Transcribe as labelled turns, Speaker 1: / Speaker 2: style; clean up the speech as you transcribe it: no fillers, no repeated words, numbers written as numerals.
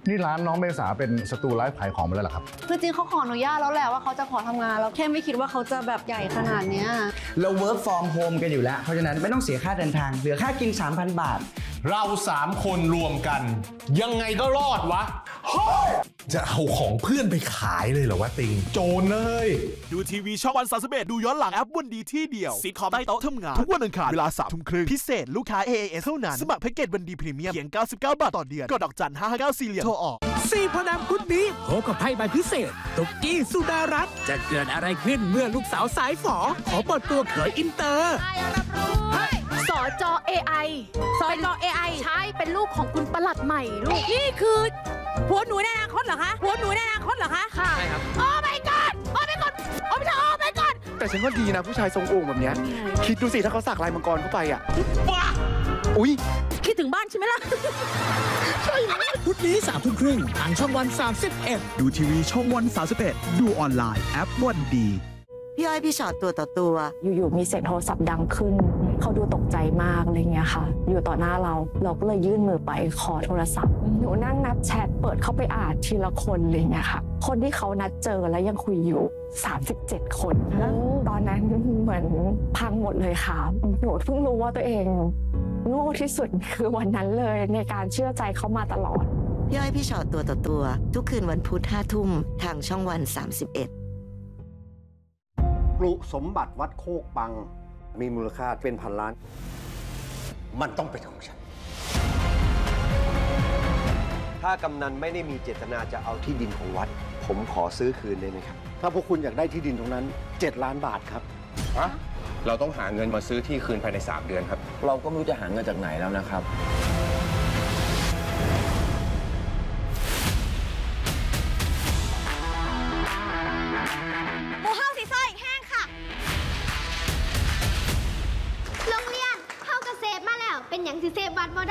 Speaker 1: นี่ร้านน้องเมษาเป็นสตูไลฟ์ขายของไปแล้วเหรอครับ
Speaker 2: คือจริงเขาขออนุญาตแล้วแหละว่าเขาจะขอทำงานแล้วแค่ไม่คิดว่าเขาจะแบบใหญ่ขนาดเนี้ย
Speaker 3: เรา work from home กันอยู่แล้วเพราะฉะนั้นไม่ต้องเสียค่าเดินทางเหลือค่ากิน 3,000 บาท
Speaker 4: เรา3 คนรวมกันยังไงก็รอดวะจะเอาของเพื่อนไปขายเลยเหรอวะติงโจรเลย
Speaker 5: ดูทีวีช่องวัน31ดูย้อนหลังแอปวันดีที่เดียวซีคอมใต้โต๊ะทำงานทุกวันอังคารเวลา 3:30 พิเศษลูกค้า AAS เท่านั้นสมัครแพ็กเกจวันดีพรีเมียมเพียง99 บาทต่อเดือนกดดอกจัน559 4 เหลี่ยมโทรออก
Speaker 6: 4 พนามพุธนี้พบกับไพ่ใบพิเศษตุ๊กกี้สุดารัตน์จะเกิดอะไรขึ้นเมื่อลูกสาวสายฝอขอเปิดตัวเขยอินเตอร์
Speaker 7: สจ AI สจ AI ใช่เป็นลูกของคุณประหลัดใหม่ลูกนี่คือผัวหนูในอนาคตเหรอคะผัวหนูในอนาคตเหรอคะค่ะใช่ครับโอ้ my god โอ้ my god โอ้ my god
Speaker 8: แต่ฉันว่าดีนะผู้ชายทรงองค์แบบนี้คิดดูสิถ้าเขาสักลายมังกรเข้าไปอ่ะว้าอุ๊ย
Speaker 7: คิดถึงบ้านใช่ไหมล่ะ
Speaker 6: พุธนี้ 3:30 ทางช่องวัน31
Speaker 9: ดูทีวีช่องวัน31ดูออนไลน์แอปวันดี
Speaker 10: พี่อ้อยพี่ชอตตัวต่อตัว
Speaker 11: อยู่ๆมีเสียงโทรศัพท์ดังขึ้นเขาดูตกใจมากอะไรเงี้ยค่ะอยู่ต่อหน้าเราก็เลยยื่นมือไปขอโทรศัพท์หนูนั่งนับแชทเปิดเข้าไปอ่านทีละคนอะไรเงี้ยค่ะคนที่เขานัดเจอแล้วยังคุยอยู่37 คนตอนนั้นเหมือนพังหมดเลยค่ะหนูเพิ่งรู้ว่าตัวเองโง่ที่สุดคือวันนั้นเลยในการเชื่อใจเขามาตลอด
Speaker 10: พี่อ้อยพี่ชอตตัวต่อตัวทุกคืนวันพุธ 5 ทุ่มทางช่องวัน31
Speaker 12: กรุสมบัติวัดโคกปังมีมูลค่าเป็นพันล้านมันต้องเป็นของฉันถ้ากำนันไม่ได้มีเจตนาจะเอาที่ดินของวัดผมขอซื้อคืนได้ไหมครับถ้าพวกคุณอยากได้ที่ดินตรงนั้น7 ล้านบาทครับ
Speaker 13: เราต้องหาเงินมาซื้อที่คืนภายใน3 เดือนครับ
Speaker 14: เราก็ไม่รู้จะหาเงินจากไหนแล้วนะครับ
Speaker 15: หมูเฮ้าสีส้อยแห้งค่ะโรงเรียนเข้าเกษตรมาแล้วเป็นอย่างสิเสพบัตรบ่ได้